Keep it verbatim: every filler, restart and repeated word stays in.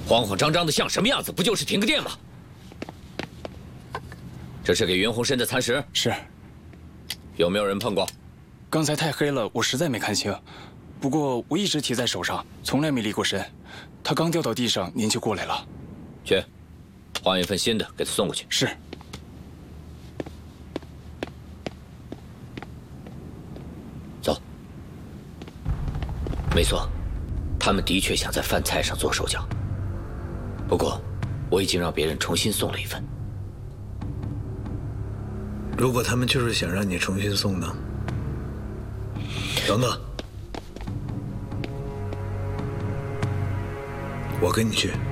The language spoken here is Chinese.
慌慌张张的像什么样子？不就是停个电吗？这是给袁洪深的餐食。 是。 有没有人碰过？ 刚才太黑了，我实在没看清。不过我一直提在手上，从来没离过身。他刚掉到地上，您就过来了。 去，换一份新的，给他送过去。 是。 走。没错，他们的确想在饭菜上做手脚。不过，我已经让别人重新送了一份。 如果他们就是想让你重新送呢？等等，我跟你去。